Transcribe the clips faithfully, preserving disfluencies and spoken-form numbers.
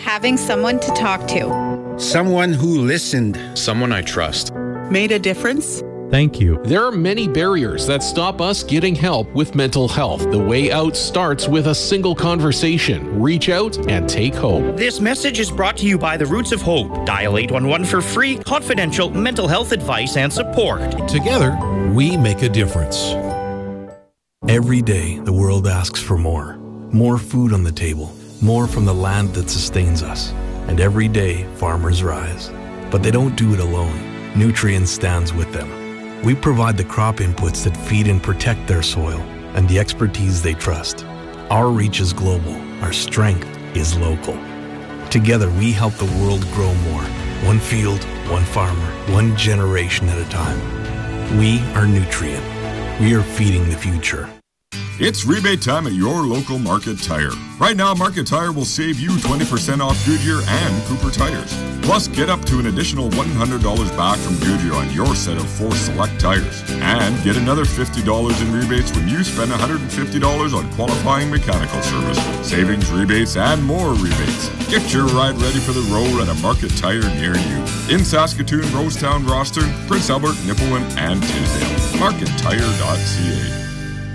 Having someone to talk to. Someone who listened. Someone I trust. Made a difference. Thank you. There are many barriers that stop us getting help with mental health. The way out starts with a single conversation. Reach out and take hope. This message is brought to you by the Roots of Hope. Dial eight one one for free, confidential mental health advice and support. Together, we make a difference. Every day, the world asks for more. More food on the table. More from the land that sustains us. And every day, farmers rise. But they don't do it alone. Nutrien stands with them. We provide the crop inputs that feed and protect their soil and the expertise they trust. Our reach is global. Our strength is local. Together, we help the world grow more. One field, one farmer, one generation at a time. We are Nutrien. We are feeding the future. It's rebate time at your local Market Tire. Right now, Market Tire will save you twenty percent off Goodyear and Cooper tires. Plus, get up to an additional one hundred dollars back from Goodyear on your set of four select tires. And get another fifty dollars in rebates when you spend one hundred fifty dollars on qualifying mechanical service. Savings, rebates, and more rebates. Get your ride ready for the road at a Market Tire near you. In Saskatoon, Rosetown, Rosthern, Prince Albert, Nipawin, and Tisdale. market tire dot c a.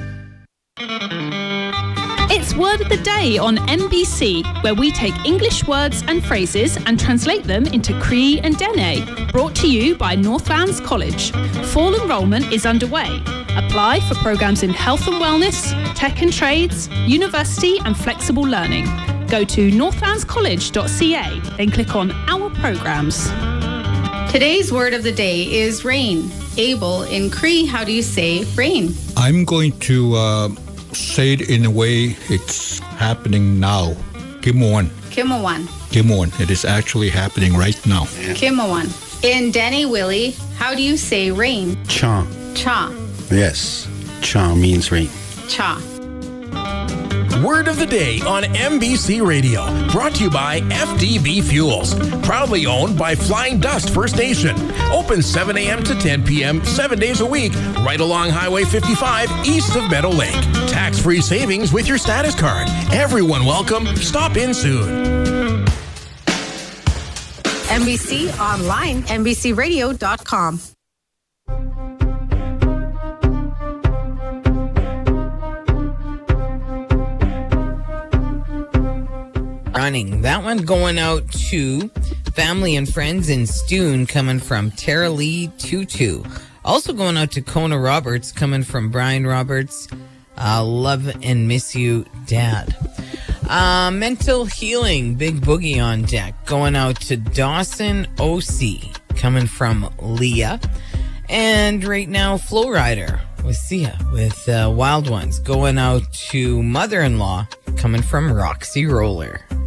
It's Word of the Day on N B C, where we take English words and phrases and translate them into Cree and Dene. Brought to you by Northlands College. Fall enrolment is underway. Apply for programs in health and wellness, tech and trades, university and flexible learning. Go to northlands college dot c a, then click on Our Programs. Today's word of the day is rain. Abel, in Cree, how do you say rain? I'm going to uh, say it in a way it's happening now. Kimuan. Kimawan. Kimuan. It is actually happening right now. Kimawan. In Dene Willie, how do you say rain? Cha. Cha. Yes. Cha means rain. Cha. Word of the Day on M B C Radio. Brought to you by F D B Fuels. Proudly owned by Flying Dust First Nation. Open seven a.m. to ten p.m. seven days a week. Right along Highway fifty-five east of Meadow Lake. Tax-free savings with your status card. Everyone welcome. Stop in soon. N B C online, N B C radio dot com. Running. That one going out to family and friends in Stoon, coming from Tara Lee Tutu. Also going out to Kona Roberts, coming from Brian Roberts. Uh, love and miss you, Dad. Uh, mental healing, Big Boogie on deck. Going out to Dawson O C, coming from Leah. And right now, Flow Rider with Sia with uh, Wild Ones. Going out to Mother-in-Law, coming from Roxy Roller.